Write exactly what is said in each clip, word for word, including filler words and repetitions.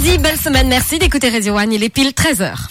lundi, belle semaine, merci d'écouter Radio One, il est pile treize heures.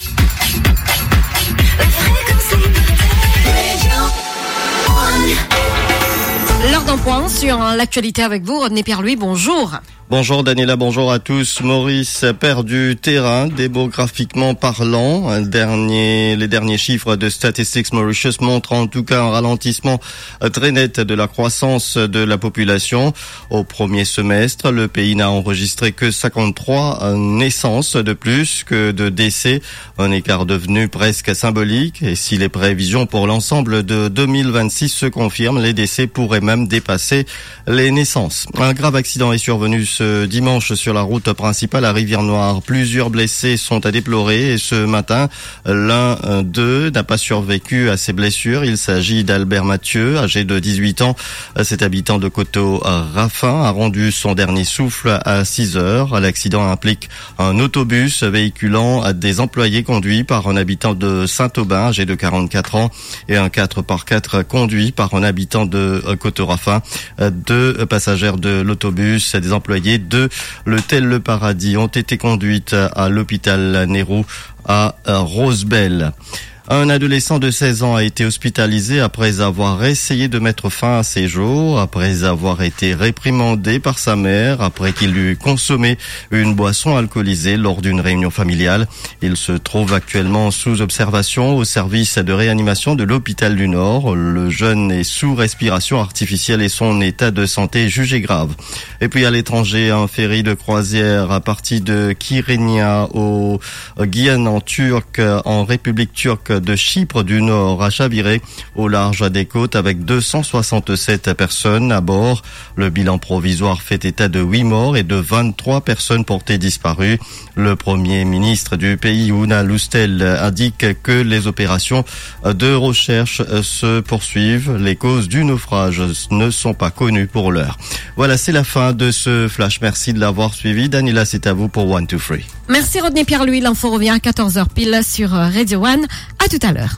L'heure d'un point sur l'actualité avec vous, Rodney Pierre-Louis, bonjour. Bonjour Daniela, bonjour à tous. Maurice perd du terrain démographiquement parlant. Un dernier, les derniers chiffres de Statistics Mauritius montrent en tout cas un ralentissement très net de la croissance de la population. Au premier semestre, le pays n'a enregistré que cinquante-trois naissances de plus que de décès, un écart devenu presque symbolique. Et si les prévisions pour l'ensemble de deux mille vingt-six se confirment, les décès pourraient même dépasser les naissances. Un grave accident est survenu ce dimanche sur la route principale à Rivière-Noire. Plusieurs blessés sont à déplorer et ce matin, l'un d'eux n'a pas survécu à ses blessures. Il s'agit d'Albert Mathieu, âgé de dix-huit ans. Cet habitant de Coteau-Raffin a rendu son dernier souffle à six heures. L'accident implique un autobus véhiculant des employés conduits par un habitant de Saint-Aubin, âgé de quarante-quatre ans, et un quatre par quatre conduit par un habitant de Coteau-Raffin. Deux passagères de l'autobus, des employés de l'Hôtel-le-Paradis ont été conduites à l'hôpital Nehru à Rosebel. Un adolescent de seize ans a été hospitalisé après avoir essayé de mettre fin à ses jours, après avoir été réprimandé par sa mère, après qu'il eut consommé une boisson alcoolisée lors d'une réunion familiale. Il se trouve actuellement sous observation au service de réanimation de l'hôpital du Nord. Le jeune est sous respiration artificielle et son état de santé est jugé grave. Et puis à l'étranger, un ferry de croisière à partir de Kyrenia au Guyane en turc, en République turque de Chypre du Nord a chaviré au large des côtes avec deux cent soixante-sept personnes à bord. Le bilan provisoire fait état de huit morts et de vingt-trois personnes portées disparues. Le premier ministre du pays, Ouna Loustel, indique que les opérations de recherche se poursuivent. Les causes du naufrage ne sont pas connues pour l'heure. Voilà, c'est la fin de ce flash. Merci de l'avoir suivi. Daniela, c'est à vous pour one two three. Merci Rodney Pierre-Louis. L'info revient à quatorze heures pile sur Radio One. À tout à l'heure.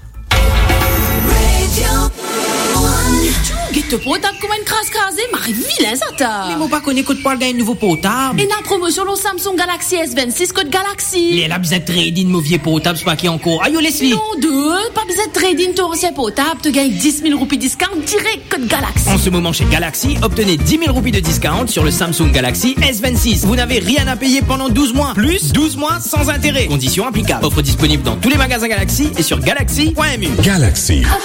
Te potable comme une crasse crasée, marie vilain ça t'a. Mais mon pas connaît code pour gagner un nouveau potable. Et dans la promotion le Samsung Galaxy S vingt-six code Galaxy. Les la bizarre trading mauvais potable, c'est pas qui encore. Aïe, laisse-le. Non, deux, pas bizarre trading ton ancien potable, te gagne dix mille roupies discount direct code Galaxy. En ce moment chez Galaxy, obtenez dix mille roupies de discount sur le Samsung Galaxy S vingt-six. Vous n'avez rien à payer pendant douze mois. Plus douze mois sans intérêt. Conditions applicables. Offre disponible dans tous les magasins Galaxy et sur galaxy point m u. Galaxy.